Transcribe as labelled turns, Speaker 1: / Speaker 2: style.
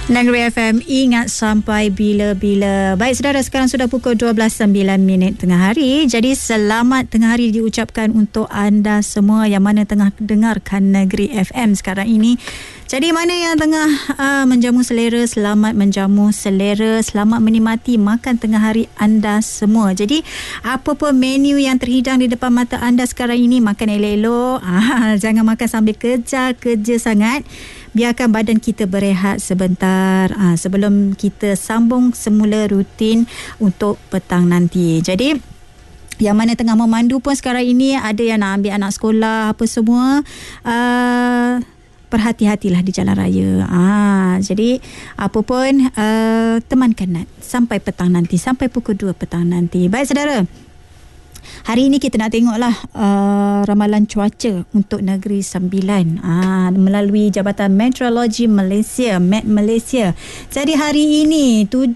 Speaker 1: Negeri FM, ingat sampai bila-bila. Baik saudara, sekarang sudah pukul 12.09 tengah hari. Jadi selamat tengah hari diucapkan untuk anda semua yang mana tengah dengarkan Negeri FM sekarang ini. Jadi mana yang tengah menjamu selera, selamat menjamu selera, selamat menikmati makan tengah hari anda semua. Jadi apa pun menu yang terhidang di depan mata anda sekarang ini, makan elok-elok. Jangan makan sambil kerja sangat. Biarkan badan kita berehat sebentar sebelum kita sambung semula rutin untuk petang nanti. Jadi yang mana tengah memandu pun sekarang ini, ada yang nak ambil anak sekolah apa semua, berhati-hatilah di jalan raya. Jadi apa pun temankan Nat sampai petang nanti, sampai pukul 2 petang nanti. Baik saudara, hari ini kita nak tengoklah ramalan cuaca untuk Negeri Sembilan melalui Jabatan Meteorologi Malaysia, Met Malaysia. Jadi hari ini